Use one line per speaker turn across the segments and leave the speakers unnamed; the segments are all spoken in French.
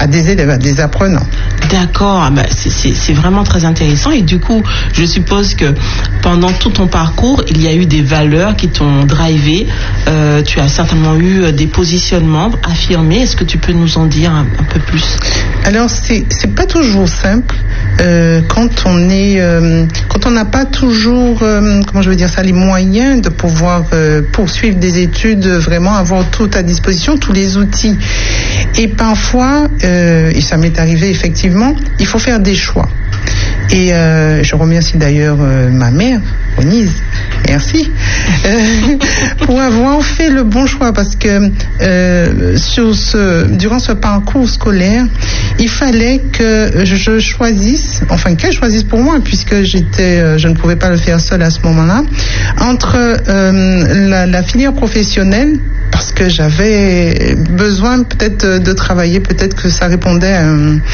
à des élèves, à des apprenants.
D'accord, c'est vraiment très intéressant. Et du coup, je suppose que pendant tout ton parcours, il y a eu des valeurs qui t'ont drivé. Tu as certainement eu des positionnements affirmés. Est-ce que tu peux nous en dire un peu plus?
Alors, c'est pas toujours simple quand on n'a pas toujours, les moyens de pouvoir poursuivre des études, vraiment avoir tout à disposition, tous les outils. Et parfois, et ça m'est arrivé effectivement, il faut faire des choix. Et je remercie d'ailleurs ma mère, Onise, merci, pour avoir fait le bon choix, parce que durant ce parcours scolaire, il fallait que je choisisse, qu'elle choisisse pour moi, puisque je ne pouvais pas le faire seule à ce moment-là, entre la filière professionnelle, parce que j'avais besoin peut-être de travailler, peut-être que ça répondait à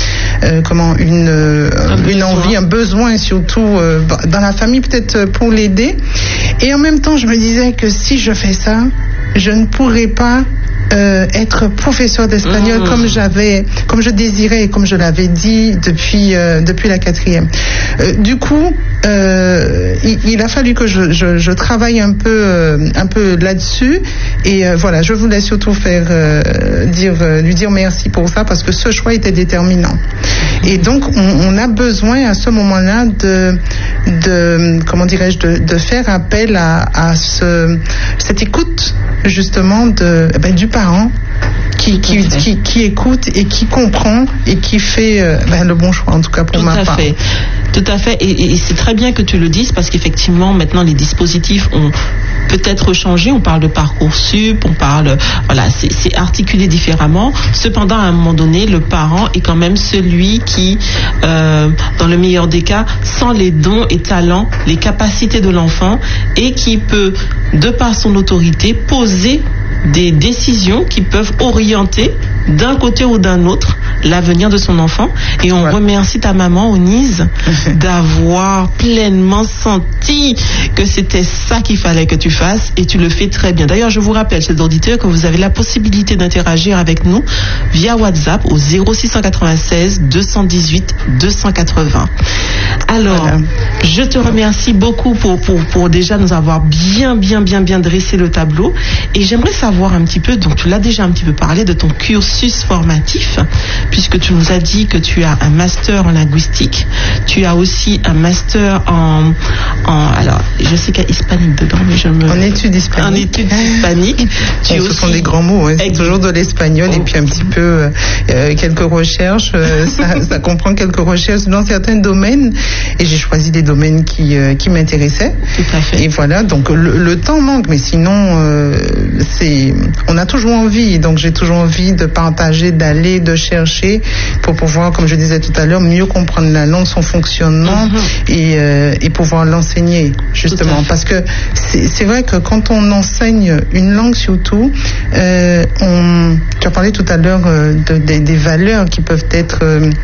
une envie, un besoin surtout dans la famille, peut-être pour l'aider. Et en même temps, je me disais que si je fais ça, je ne pourrais pas être professeur d'espagnol comme je désirais et comme je l'avais dit depuis la 4e. Du coup, il a fallu que je travaille un peu là-dessus, et voilà, je voulais surtout lui dire merci pour ça, parce que ce choix était déterminant. Et donc on a besoin à ce moment-là de faire appel à cette écoute justement du parent qui écoute et qui comprend et qui fait le bon choix, en tout cas pour ma part.
Tout à fait, et c'est très bien que tu le dises, parce qu'effectivement maintenant les dispositifs ont peut-être changé. On parle de Parcoursup, c'est articulé différemment. Cependant, à un moment donné, le parent est quand même celui qui, dans le meilleur des cas, sent les dons et talents, les capacités de l'enfant, et qui peut, de par son autorité, poser des décisions qui peuvent orienter d'un côté ou d'un autre l'avenir de son enfant. Et on remercie ta maman, Onise, d'avoir pleinement senti que c'était ça qu'il fallait que tu fasses, et tu le fais très bien. D'ailleurs, je vous rappelle, chers auditeurs, que vous avez la possibilité d'interagir avec nous via WhatsApp au 0696 218 280. Alors, je te remercie beaucoup pour déjà nous avoir bien dressé le tableau, et j'aimerais savoir un petit peu, donc tu l'as déjà un petit peu parlé de ton cursus formatif, puisque tu nous as dit que tu as un master en linguistique, tu as aussi un master alors je sais qu'il y a hispanique dedans, mais
en études hispaniques. Ce sont des grands mots, c'est toujours de l'espagnol, et puis un petit peu quelques recherches, ça comprend quelques recherches dans certains domaines, et j'ai choisi des domaines qui m'intéressaient.
Tout à fait.
Et voilà, donc le temps manque, mais sinon on a toujours envie, donc j'ai toujours envie de partager, d'aller, de chercher, pour pouvoir, comme je disais tout à l'heure, mieux comprendre la langue, son fonctionnement, et pouvoir l'enseigner, justement, parce que c'est vrai que quand on enseigne une langue, surtout, tu as parlé tout à l'heure des valeurs qui peuvent être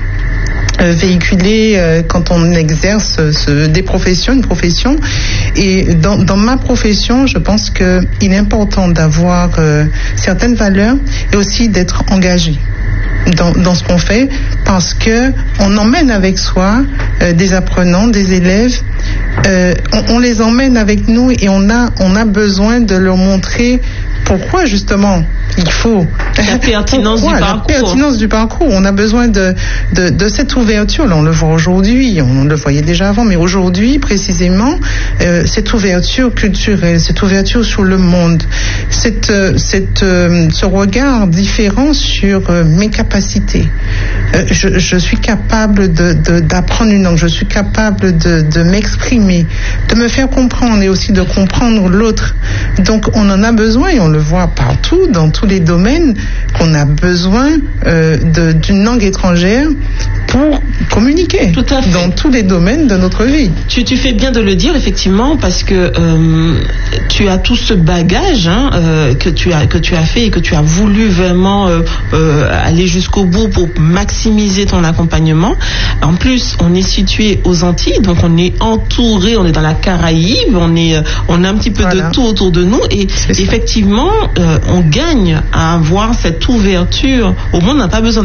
véhiculées quand on exerce une profession. Et dans ma profession, je pense qu'il est important d'avoir certaines valeurs, et aussi d'être engagé dans ce qu'on fait, parce que on emmène avec soi des apprenants, des élèves, on les emmène avec nous, et on a besoin de leur montrer pourquoi justement il faut
la pertinence
du parcours. On a besoin de cette ouverture. Là, on le voit aujourd'hui, on le voyait déjà avant, mais aujourd'hui précisément, cette ouverture culturelle, cette ouverture sur le monde, ce regard différent sur mes capacités. Je suis capable d'apprendre une langue, je suis capable de m'exprimer, de me faire comprendre, et aussi de comprendre l'autre. Donc on en a besoin, et on le voit partout, dans tous les domaines, qu'on a besoin d'une langue étrangère pour communiquer.
Tout à fait.
Dans tous les domaines de notre vie.
Tu fais bien de le dire, effectivement, parce que tu as tout ce bagage que tu as fait, et que tu as voulu vraiment aller jusqu'au bout pour maximiser ton accompagnement. En plus, on est situé aux Antilles, donc on est entouré, on est dans la Caraïbe, on a un petit peu de tout autour de nous, et effectivement, on gagne à avoir cette ouverture au monde. On n'a pas besoin